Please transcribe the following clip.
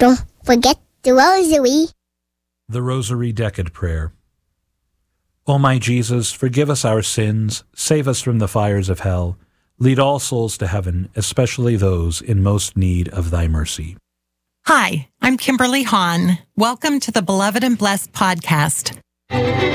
Don't forget the rosary. The Rosary Decade Prayer. O my Jesus, forgive us our sins, save us from the fires of hell, lead all souls to heaven, especially those in most need of thy mercy. Hi, I'm Kimberly Hahn. Welcome to the Beloved and Blessed podcast.